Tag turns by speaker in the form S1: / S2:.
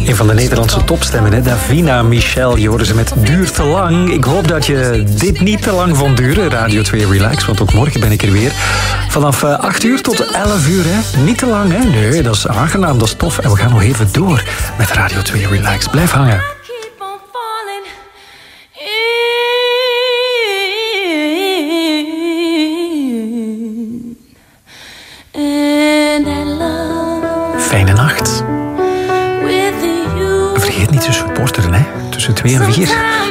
S1: Een van de Nederlandse topstemmen, hè? Davina Michel. Je hoorde ze met Duurt te lang. Ik hoop dat je dit niet te lang vond duren. Radio 2 Relax, want ook morgen ben ik er weer. Vanaf 8 uur tot 11 uur, hè? Niet te lang, hè? Nee, dat is aangenaam, dat is tof. En we gaan nog even door met Radio 2 Relax. Blijf hangen. Fijne nacht. Vergeet niet te supporteren, hè? Tussen 2 en 4.